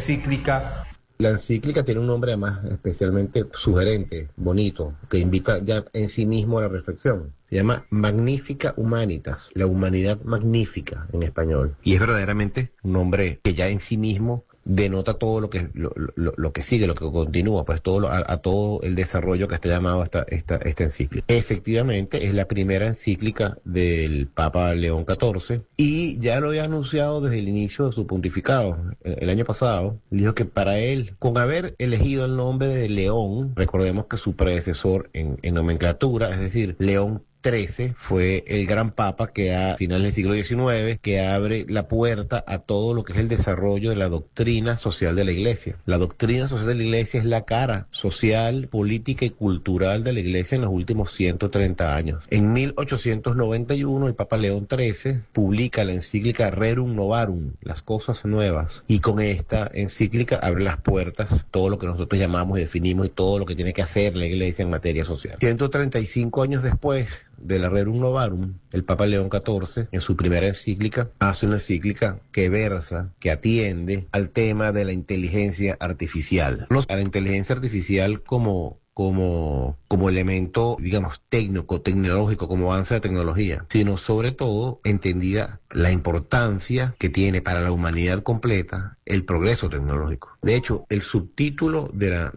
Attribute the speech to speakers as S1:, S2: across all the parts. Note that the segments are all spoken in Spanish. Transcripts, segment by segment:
S1: encíclica?
S2: La encíclica tiene un nombre además especialmente sugerente, bonito, que invita ya en sí mismo a la reflexión. Se llama Magnifica Humanitas, la humanidad magnífica en español. Y es verdaderamente un nombre que ya en sí mismo denota todo lo que sigue, lo que continúa, pues a todo el desarrollo que está llamado esta encíclica. Efectivamente, es la primera encíclica del Papa León XIV y ya lo había anunciado desde el inicio de su pontificado, el año pasado. Dijo que para él, con haber elegido el nombre de León, recordemos que su predecesor en nomenclatura, es decir, León XIII fue el gran papa que a finales del siglo XIX, que abre la puerta a todo lo que es el desarrollo de la doctrina social de la Iglesia. La doctrina social de la Iglesia es la cara social, política y cultural de la Iglesia en los últimos 130 años. En 1891 el Papa León XIII publica la encíclica Rerum Novarum, las cosas nuevas, y con esta encíclica abre las puertas, todo lo que nosotros llamamos y definimos y todo lo que tiene que hacer la Iglesia en materia social. 135 años después de la Rerum Novarum, el Papa León XIV, en su primera encíclica, hace una encíclica que versa, que atiende al tema de la inteligencia artificial. No a la inteligencia artificial como elemento, digamos, tecnológico, como avance de tecnología, sino sobre todo entendida la importancia que tiene para la humanidad completa el progreso tecnológico. De hecho, el subtítulo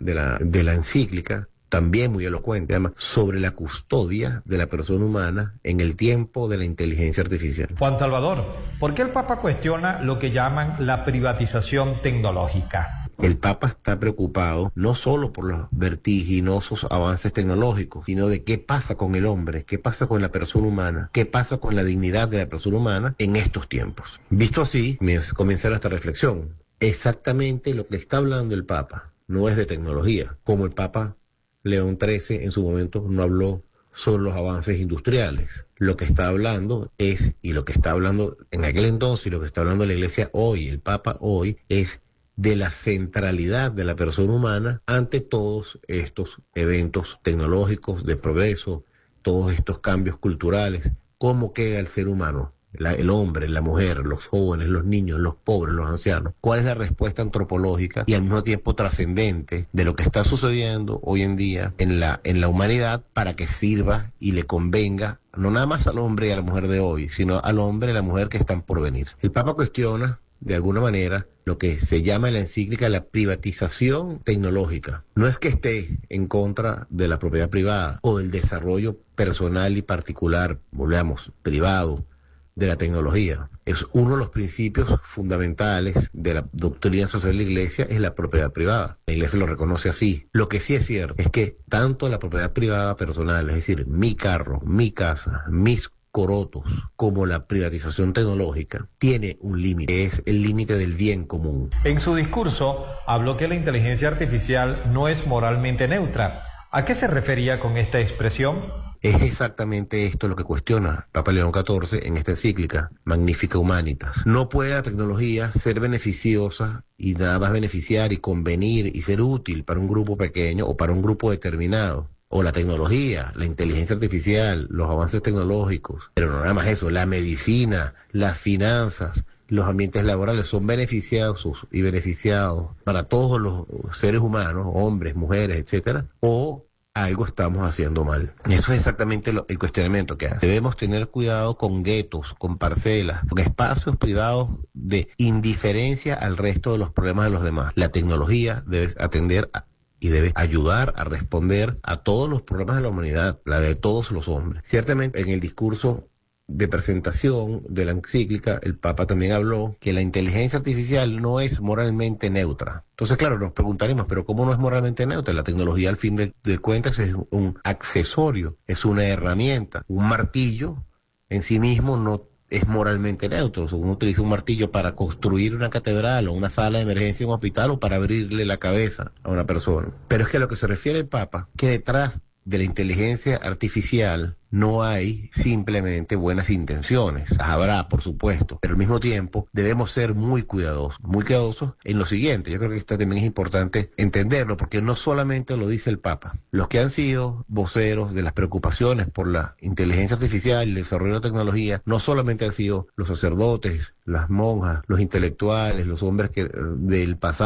S2: de la encíclica también muy elocuente, además, sobre la custodia de la persona humana en el tiempo de la inteligencia artificial.
S1: Juan Salvador, ¿por qué el Papa cuestiona lo que llaman la privatización tecnológica?
S2: El Papa está preocupado no solo por los vertiginosos avances tecnológicos, sino de qué pasa con el hombre, qué pasa con la persona humana, qué pasa con la dignidad de la persona humana en estos tiempos. Visto así, comienza esta reflexión. Exactamente lo que está hablando el Papa no es de tecnología, como el Papa León XIII en su momento no habló sobre los avances industriales. Lo que está hablando es, y lo que está hablando en aquel entonces, y lo que está hablando la Iglesia hoy, el Papa hoy, es de la centralidad de la persona humana ante todos estos eventos tecnológicos de progreso, todos estos cambios culturales. ¿Cómo queda el ser humano? El hombre, la mujer, los jóvenes, los niños, los pobres, los ancianos. ¿Cuál es la respuesta antropológica y al mismo tiempo trascendente de lo que está sucediendo hoy en día en la humanidad para que sirva y le convenga no nada más al hombre y a la mujer de hoy, sino al hombre y a la mujer que están por venir? El Papa cuestiona de alguna manera lo que se llama en la encíclica la privatización tecnológica. No es que esté en contra de la propiedad privada o del desarrollo personal y particular, volvamos, privado, de la tecnología. Es uno de los principios fundamentales de la doctrina social de la Iglesia, es la propiedad privada. La Iglesia lo reconoce así. Lo que sí es cierto es que tanto la propiedad privada personal, es decir, mi carro, mi casa, mis corotos, como la privatización tecnológica, tiene un límite, es el límite del bien común.
S1: En su discurso habló que la inteligencia artificial no es moralmente neutra. ¿A qué se refería con esta expresión?
S2: Es exactamente esto lo que cuestiona Papa León XIV en esta encíclica, Magnifica Humanitas. No puede la tecnología ser beneficiosa y nada más beneficiar y convenir y ser útil para un grupo pequeño o para un grupo determinado. O la tecnología, la inteligencia artificial, los avances tecnológicos, pero no nada más eso, la medicina, las finanzas, los ambientes laborales son beneficiosos y beneficiados para todos los seres humanos, hombres, mujeres, etcétera, o algo estamos haciendo mal. Eso es exactamente el cuestionamiento que hace. Debemos tener cuidado con guetos, con parcelas, con espacios privados de indiferencia al resto de los problemas de los demás. La tecnología debe atender y debe ayudar a responder a todos los problemas de la humanidad, la de todos los hombres. Ciertamente, en el discurso de presentación de la encíclica, el Papa también habló que la inteligencia artificial no es moralmente neutra. Entonces, claro, nos preguntaremos, pero ¿cómo no es moralmente neutra? La tecnología, al fin de cuentas, es un accesorio, es una herramienta. Un martillo en sí mismo no es moralmente neutro. O sea, uno utiliza un martillo para construir una catedral o una sala de emergencia en un hospital o para abrirle la cabeza a una persona. Pero es que a lo que se refiere el Papa, que detrás de la inteligencia artificial no hay simplemente buenas intenciones. Las habrá, por supuesto, pero al mismo tiempo debemos ser muy cuidadosos en lo siguiente. Yo creo que esto también es importante entenderlo, porque no solamente lo dice el Papa. Los que han sido voceros de las preocupaciones por la inteligencia artificial y el desarrollo de la tecnología, no solamente han sido los sacerdotes, las monjas, los intelectuales, los hombres del pasado,